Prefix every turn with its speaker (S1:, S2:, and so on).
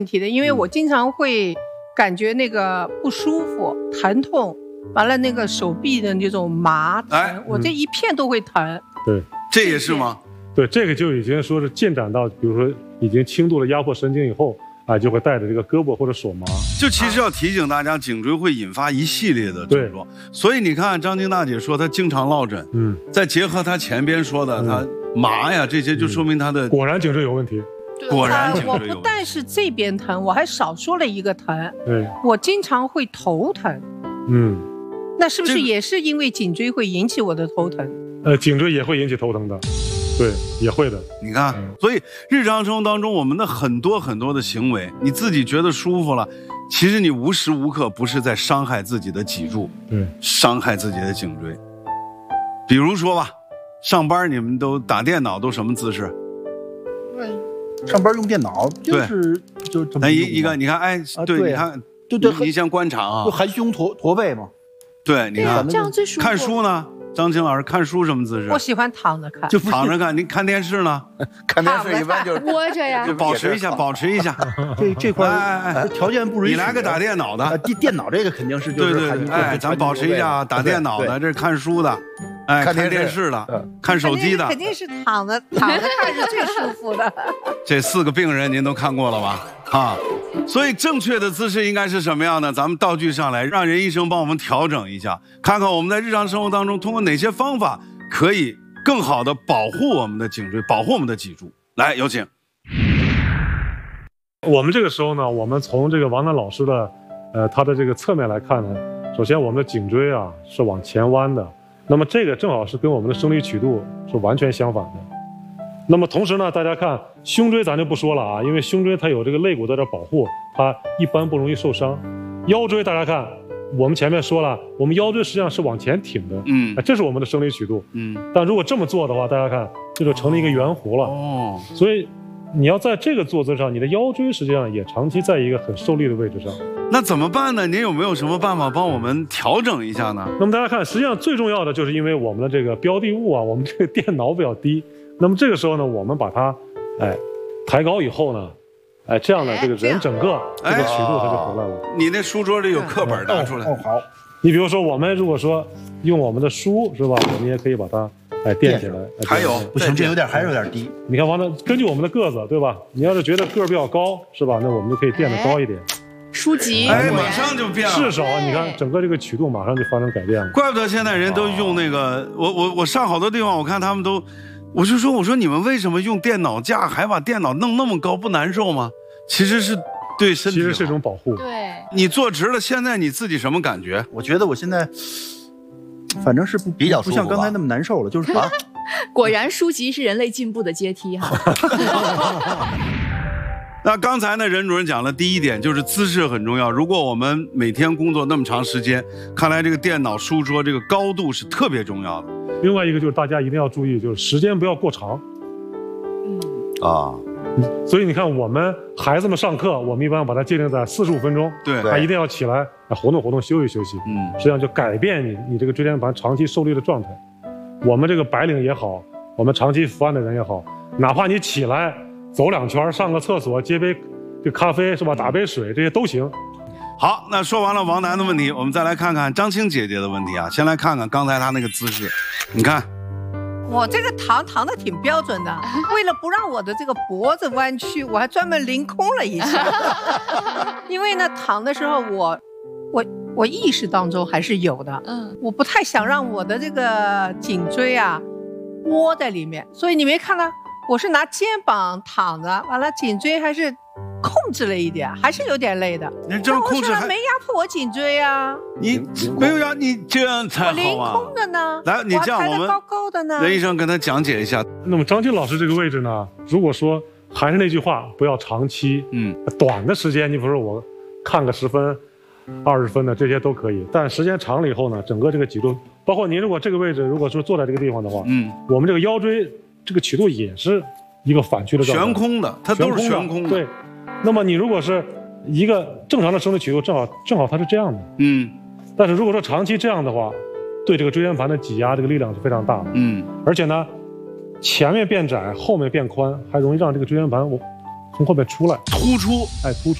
S1: 题的，因为我经常会感觉那个不舒服、疼痛，完了那个手臂的那种麻疼，我这一片都会疼。
S2: 对，
S3: 这也是吗？
S2: 对，这个就已经说是进展到，比如说已经轻度的压迫神经以后啊，就会带着这个胳膊或者手麻。
S3: 就其实要提醒大家，颈椎会引发一系列的症状，所以你看张晶大姐说她经常落枕，再结合她前边说的她麻呀这些，就说明她的
S2: 果然颈椎有问题。
S3: 果然颈椎有问题。
S1: 我不但是这边疼，我还少说了一个疼，
S2: 对，
S1: 我经常会头疼。那是不是也是因为颈椎会引起我的头疼？
S2: 颈椎也会引起头疼的。对，也会的。
S3: 你看，所以日常生活当中，我们的很多的行为，你自己觉得舒服了，其实你无时无刻不是在伤害自己的脊柱，伤害自己的颈椎。比如说吧，上班你们都打电脑都什么姿势？
S4: 上班用电脑就是就这么
S3: 一个，你看，哎，对，你看，对，你先观察啊，
S4: 就含胸驼背嘛。
S3: 对，你看，
S5: 这样最舒服。
S3: 看书呢？张青老师看书什么姿势？
S1: 我喜欢躺着看，
S3: 就躺着看。您看电视呢？
S4: 看电视一般就是
S5: 窝着呀，
S3: 就保持一下。
S4: 这块条件不允许。
S3: 你来个打电脑的，
S4: 电脑这个肯定是就是
S3: 对，哎，咱保持一下，打电脑的，这是看书的，哎，看电视的，看手机的，
S1: 肯定是躺着看是最舒服的。
S3: 这4个病人您都看过了吧？啊，所以正确的姿势应该是什么样的？咱们道具上来，让任医生帮我们调整一下，看看我们在日常生活当中通过哪些方法可以更好的保护我们的颈椎，保护我们的脊柱。来，有请。
S2: 我们这个时候呢，我们从这个王楠老师的，他的这个侧面来看呢，首先我们的颈椎啊是往前弯的，那么这个正好是跟我们的生理曲度是完全相反的。那么同时呢，大家看胸椎咱就不说了啊，因为胸椎它有这个肋骨在这保护，它一般不容易受伤。腰椎大家看，我们前面说了，我们腰椎实际上是往前挺的，这是我们的生理曲度，但如果这么做的话，大家看这就成了一个圆弧了，所以你要在这个坐姿上，你的腰椎实际上也长期在一个很受力的位置上。
S3: 那怎么办呢？您有没有什么办法帮我们调整一下呢？
S2: 那么大家看，实际上最重要的就是因为我们的这个标的物啊，我们这个电脑比较低。那么这个时候呢，我们把它，抬高以后呢，这样呢，这个人整个这个曲度它就回来了。
S3: 你那书桌里有课本拿出来。
S4: 好。
S2: 你比如说，我们如果说用我们的书是吧，我们也可以把它垫起来。
S3: 还有
S4: 不行，这还是有点低。
S2: 你看，完了，根据我们的个子，对吧？你要是觉得个儿比较高，是吧？那我们就可以垫得高一点。
S5: 书籍，
S3: 马上就变了。
S2: 至少你看，整个这个曲度马上就发生改变了。
S3: 怪不得现在人都用那个，我上好多地方，我看他们都。我说你们为什么用电脑架还把电脑弄那么高，不难受吗？其实是对身体，
S2: 其实是一种保护。
S5: 对，
S3: 你坐直了，现在你自己什么感觉？
S4: 我觉得我现在反正是比较不像刚才那么难受了，就是啊。
S5: 果然书籍是人类进步的阶梯哈。
S3: 那刚才呢，任主任讲了第一点，就是姿势很重要。如果我们每天工作那么长时间，看来这个电脑书桌这个高度是特别重要的。
S2: 另外一个就是大家一定要注意，就是时间不要过长。所以你看，我们孩子们上课，我们一般把它界定在45分钟，
S3: 对，
S2: 他一定要起来活动活动，休息休息。实际上就改变你这个椎间盘长期受力的状态。我们这个白领也好，我们长期伏案的人也好，哪怕你起来走2圈，上个厕所，接杯这咖啡是吧，打杯水，这些都行。
S3: 好，那说完了王楠的问题，我们再来看看张青姐姐的问题啊。先来看看刚才她那个姿势，你看，
S1: 我这个躺的挺标准的，为了不让我的这个脖子弯曲，我还专门凌空了一下。因为呢，躺的时候我意识当中还是有的，我不太想让我的这个颈椎啊窝在里面，所以你没看到我是拿肩膀躺着，完了颈椎还是控制了一点，还是有点累的。
S3: 你这么控制还
S1: 没压迫我颈椎啊？
S3: 你没有压，你这样才好啊！
S1: 我凌空的呢，
S3: 来，你这样我们
S1: 高高的呢。
S3: 任医生跟他讲解一下。
S2: 那么张青老师这个位置呢，如果说还是那句话，不要长期，短的时间，你比如说我看个10分、20分的这些都可以，但时间长了以后呢，整个这个脊柱，包括您如果这个位置如果说坐在这个地方的话，我们这个腰椎这个曲度也是一个反曲的状态，
S3: 悬空的，它都是悬空的。
S2: 对，那么你如果是一个正常的生理曲度，正好它是这样的，但是如果说长期这样的话，对这个椎间盘的挤压这个力量是非常大的，而且呢，前面变窄，后面变宽，还容易让这个椎间盘从后面出来，
S3: 突出，
S2: 哎，突出。